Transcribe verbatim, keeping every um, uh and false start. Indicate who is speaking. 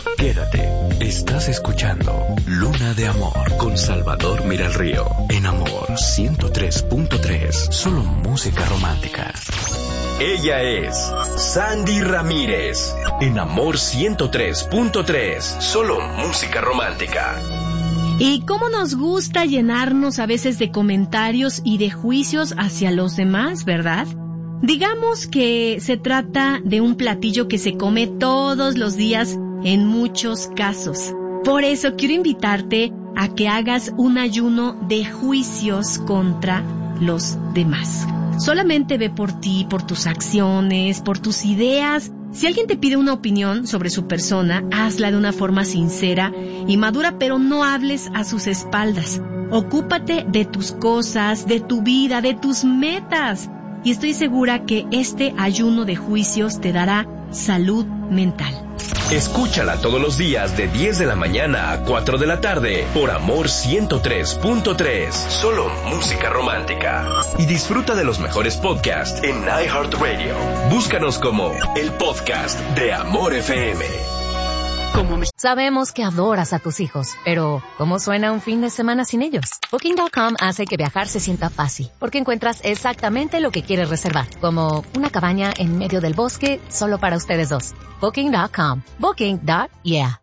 Speaker 1: Quédate, estás escuchando Luna de Amor con Salvador Miralrío en Amor ciento tres punto tres, solo música romántica. Ella es Sandy Ramírez en Amor ciento tres punto tres, solo música romántica.
Speaker 2: Y cómo nos gusta llenarnos a veces de comentarios y de juicios hacia los demás, ¿verdad? Digamos que se trata de un platillo que se come todos los días en muchos casos. Por eso quiero invitarte a que hagas un ayuno de juicios contra los demás. Solamente ve por ti, por tus acciones, por tus ideas. Si alguien te pide una opinión sobre su persona, hazla de una forma sincera y madura, pero no hables a sus espaldas. Ocúpate de tus cosas, de tu vida, de tus metas. Y estoy segura que este ayuno de juicios te dará salud mental.
Speaker 1: Escúchala todos los días de diez de la mañana a cuatro de la tarde por Amor ciento tres punto tres, solo música romántica. Y disfruta de los mejores podcasts en iHeartRadio. Búscanos como el podcast de Amor F M.
Speaker 3: Sabemos que adoras a tus hijos, pero ¿cómo suena un fin de semana sin ellos? Booking punto com hace que viajar se sienta fácil, porque encuentras exactamente lo que quieres reservar, como una cabaña en medio del bosque solo para ustedes dos. Booking punto com. Booking. Yeah.